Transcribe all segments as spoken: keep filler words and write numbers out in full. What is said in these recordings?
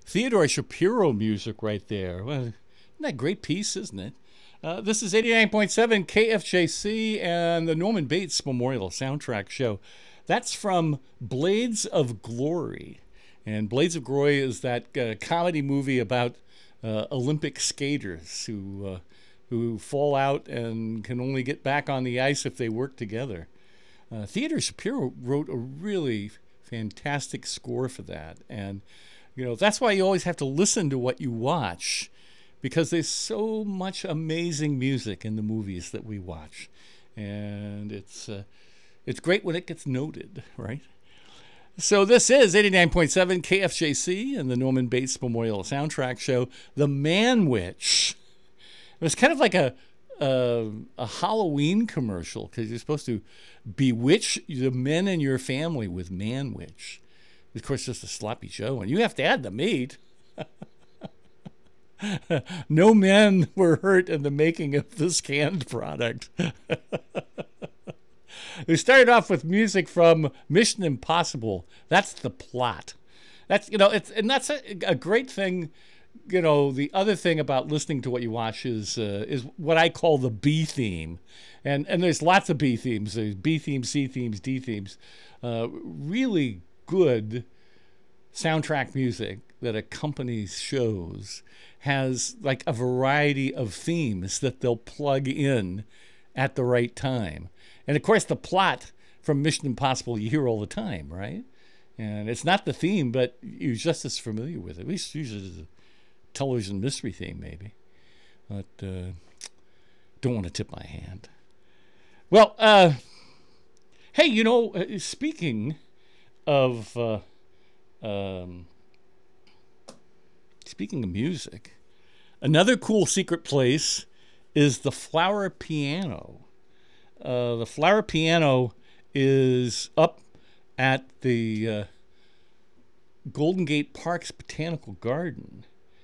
Theodore Shapiro music right there. Well, isn't that a great piece, isn't it? Uh, this is eighty-nine point seven K F J C and the Norman Bates Memorial Soundtrack Show. That's from Blades of Glory. And Blades of Glory is that uh, comedy movie about uh, Olympic skaters who uh, who fall out and can only get back on the ice if they work together. Uh, Theodore Shapiro wrote a really fantastic score for that. And, you know, that's why you always have to listen to what you watch, because there's so much amazing music in the movies that we watch. And it's, uh, it's great when it gets noted, right? So this is eighty-nine point seven K F J C and the Norman Bates Memorial Soundtrack Show, The Man Witch. It was kind of like a a, a Halloween commercial, because you're supposed to bewitch the men in your family with Man Witch. Of course, just a sloppy show, and you have to add the meat. No men were hurt in the making of this canned product. We started off with music from Mission Impossible. That's the plot. That's, you know, it's, and that's a, a great thing. You know, the other thing about listening to what you watch is uh, is what I call the B theme, and and there's lots of B themes. There's B themes, C themes, D themes. Uh, really good soundtrack music that accompanies shows has like a variety of themes that they'll plug in at the right time. And of course, the plot from Mission Impossible you hear all the time, right? And it's not the theme, but you're just as familiar with it. At least usually it's a television mystery theme, maybe. But uh, don't want to tip my hand. Well, uh, hey, you know, uh, speaking of uh, um, speaking of music, another cool secret place is the Flower Piano. Uh, the Flower Piano is up at the uh, Golden Gate Park's Botanical Garden.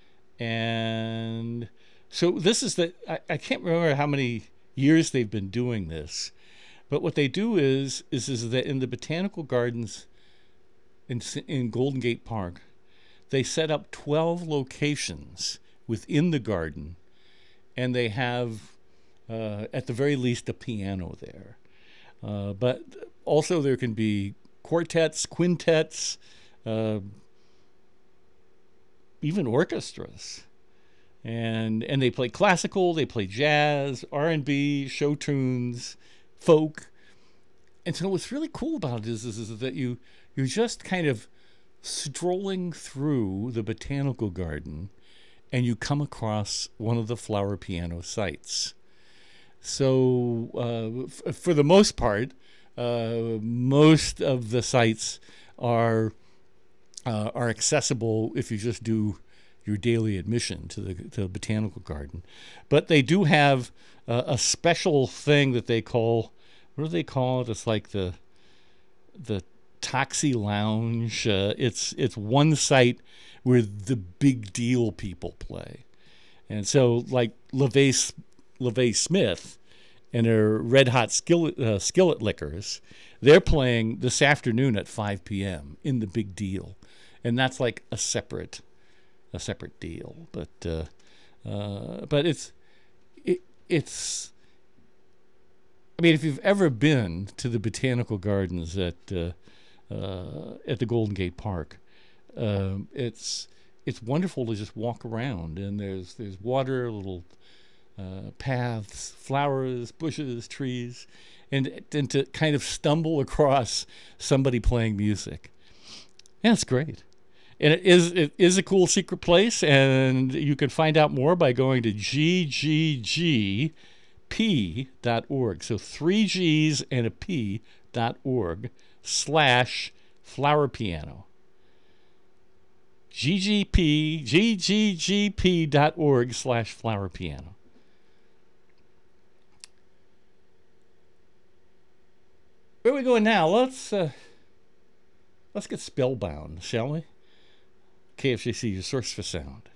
And so this is the, I, I can't remember how many years they've been doing this, but what they do is, is, is that in the Botanical Gardens in, in Golden Gate Park, they set up twelve locations within the garden, and they have, uh, at the very least, a piano there. Uh, but also there can be quartets, quintets, uh, even orchestras, and and they play classical, they play jazz, R and B, show tunes, folk. And so what's really cool about it is, is, is that you you're just kind of strolling through the botanical garden, and you come across one of the Flower Piano sites. So uh, f- for the most part, uh, most of the sites are uh, are accessible if you just do your daily admission to the, to the botanical garden. But they do have uh, a special thing that they call, what do they call it? It's like the the Taxi Lounge. Uh, it's it's one site where the big deal people play. And so like LeVay, LeVay Smith and their Red Hot Skillet, uh, Skillet Liquors, they're playing this afternoon at five p.m. in the big deal. And that's like a separate a separate deal. But uh, uh, but it's it, it's I mean, if you've ever been to the botanical gardens at uh, uh, at the Golden Gate Park, um, it's it's wonderful to just walk around, and there's there's water, little uh, paths, flowers, bushes, trees, and and to kind of stumble across somebody playing music. Yeah, it's great. And it is it is a cool secret place, and you can find out more by going to G G G P dot org. So three G's and a P dot org slash flower piano. G G P, G G G P dot org slash flower piano. Where are we going now? Let's uh, let's get spellbound, shall we? K F J C, your source for sound.